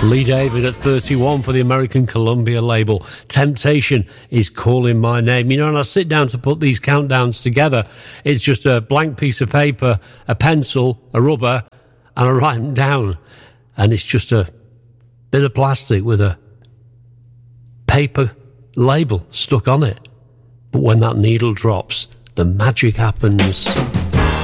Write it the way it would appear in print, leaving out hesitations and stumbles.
Lee David at 31 for the American Columbia label. Temptation is calling my name. You know, when I sit down to put these countdowns together, it's just a blank piece of paper, a pencil, a rubber, and I write them down. And it's just a bit of plastic with a paper label stuck on it. But when that needle drops, the magic happens.